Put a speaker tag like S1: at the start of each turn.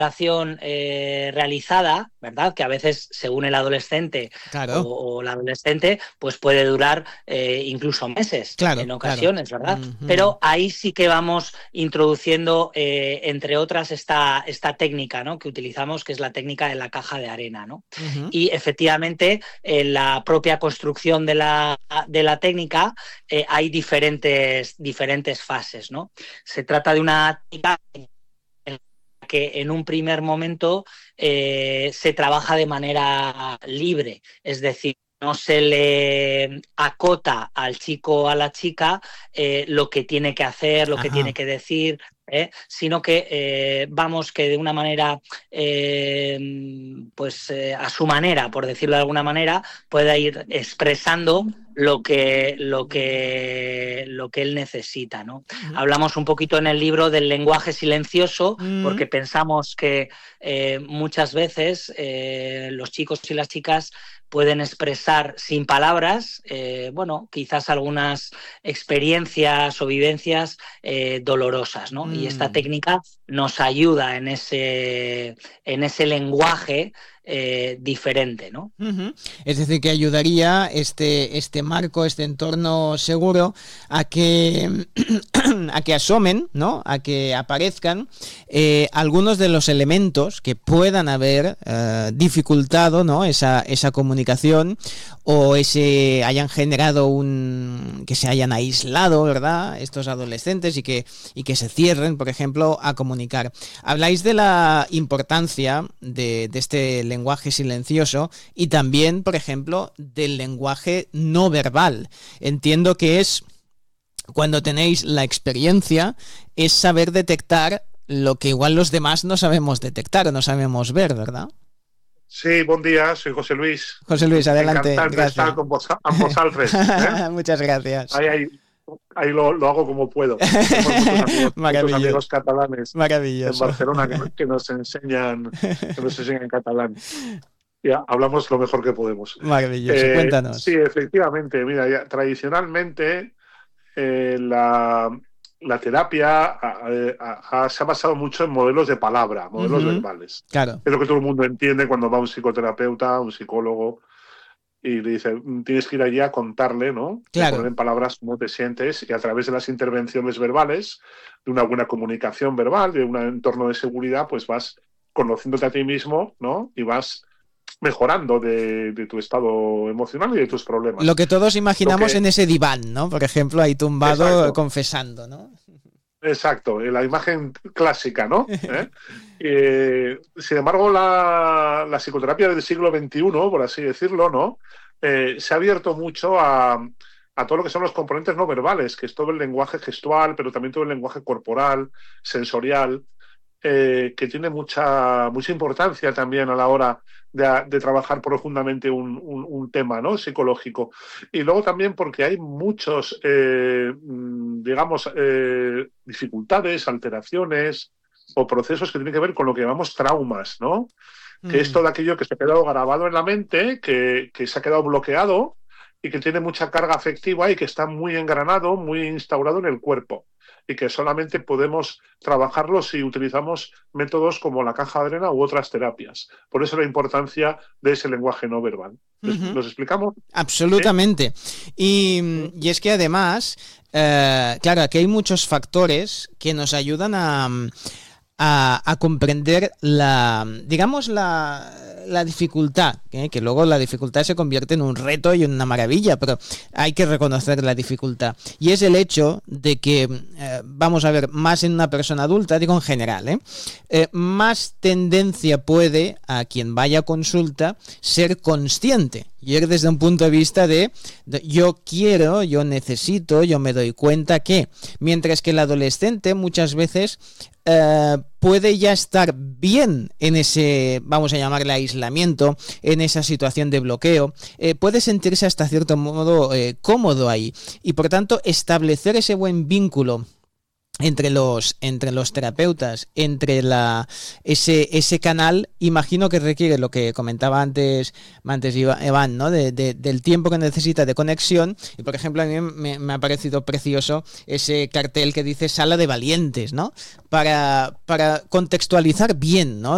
S1: realizada, ¿verdad? Que a veces, según el adolescente
S2: Claro,
S1: o la adolescente, pues puede durar incluso meses
S2: claro,
S1: en
S2: claro.
S1: ocasiones, ¿verdad?
S2: Ujú,
S1: Pero ahí sí que vamos introduciendo, entre otras, esta técnica, ¿no?, que utilizamos, que es la técnica de la caja de arena, ¿no?
S2: ujú.
S1: Y efectivamente, en la propia construcción de la técnica hay diferentes fases, ¿no? Se trata de una técnica que en un primer momento se trabaja de manera libre, es decir, no se le acota al chico o a la chica lo que tiene que hacer, lo que tiene
S2: Ajá.
S1: que decir, sino que vamos que de una manera, a su manera, por decirlo de alguna manera, pueda ir expresando lo que él necesita, ¿no?
S2: Ujú.
S1: Hablamos un poquito en el libro del lenguaje silencioso,
S2: Mm,
S1: porque pensamos que muchas veces los chicos y las chicas pueden expresar sin palabras, bueno, quizás algunas experiencias o vivencias dolorosas, ¿no? Y esta
S2: mm.
S1: técnica nos ayuda en ese lenguaje diferente, ¿no?
S2: Ujú. Es decir, que ayudaría este marco, este entorno seguro a que, a que asomen, ¿no? A que aparezcan algunos de los elementos que puedan haber dificultado, ¿no?, esa comunicación o hayan generado que se hayan aislado, ¿verdad?, estos adolescentes y que se cierren, por ejemplo, a comunicar. Habláis de la importancia de este lenguaje silencioso y también, por ejemplo, del lenguaje no verbal. Entiendo que es cuando tenéis la experiencia, es saber detectar lo que igual los demás no sabemos detectar o no sabemos ver, ¿verdad?
S3: Sí, buen día, soy José Luis.
S2: José Luis, adelante,
S3: Encantado de estar
S2: gracias.
S3: con ambos Alfres.
S2: Muchas gracias.
S3: Ahí, ahí, ahí lo hago como puedo. Tenemos muchos
S2: Maravilloso,
S3: amigos catalanes en
S2: maravilloso.
S3: Barcelona que nos enseñan catalán. Ya, hablamos lo mejor que podemos.
S2: Maravilloso,
S3: Sí,
S2: cuéntanos.
S3: efectivamente, mira, ya, tradicionalmente la terapia se ha basado mucho en modelos de palabra, modelos
S2: Ujú,
S3: verbales.
S2: claro,
S3: Es lo que todo el mundo entiende cuando va a un psicoterapeuta, un psicólogo, y le dice, tienes que ir allí a contarle, ¿no? Y a poner
S2: claro.
S3: en palabras cómo te sientes, y a través de las intervenciones verbales, de una buena comunicación verbal, de un entorno de seguridad, pues vas conociéndote a ti mismo, ¿no? Y vas mejorando de tu estado emocional y de tus
S2: Lo
S3: problemas.
S2: que todos
S3: Lo
S2: imaginamos
S3: que,
S2: en ese diván, ¿no? Por ejemplo, ahí tumbado
S3: exacto,
S2: confesando, ¿no?
S3: exacto, la imagen clásica, ¿no? Sin embargo, la psicoterapia del siglo XXI, por así decirlo, ¿no? Se ha abierto mucho a todo lo que son los componentes no verbales, que es todo el lenguaje gestual, pero también todo el lenguaje corporal, sensorial, que tiene mucha importancia también a la hora de trabajar profundamente un tema, ¿no?, psicológico. Y luego también porque hay muchos, digamos, dificultades, alteraciones o procesos que tienen que ver con lo que llamamos traumas, ¿no? Que es
S2: Mm.
S3: todo aquello que se ha quedado grabado en la mente, que se ha quedado bloqueado y que tiene mucha carga afectiva y que está muy engranado, muy instaurado en el cuerpo, y que solamente podemos trabajarlo si utilizamos métodos como la caja de arena u otras terapias. Por eso la importancia de ese lenguaje no verbal.
S2: Ujú.
S3: ¿Nos explicamos? ¿Sí?
S2: Absolutamente. Y es que además, claro, aquí hay muchos factores que nos ayudan a comprender digamos, la dificultad, que luego la dificultad se convierte en un reto y en una maravilla, pero hay que reconocer la dificultad. Y es el hecho de que, vamos a ver, más en una persona adulta, digo en general, más tendencia puede a quien vaya a consulta ser consciente. Y ir desde un punto de vista de yo quiero, yo necesito, yo me doy cuenta que, mientras que el adolescente muchas veces puede ya estar bien en ese, vamos a llamarle aislamiento, en esa situación de bloqueo, puede sentirse hasta cierto modo cómodo ahí y por tanto establecer ese buen vínculo entre los terapeutas, ese canal, imagino que requiere lo que comentaba antes Iván, ¿no? Del tiempo que necesita de conexión. Y por ejemplo, a mí me ha parecido precioso ese cartel que dice sala de valientes, ¿no? Para contextualizar bien, ¿no?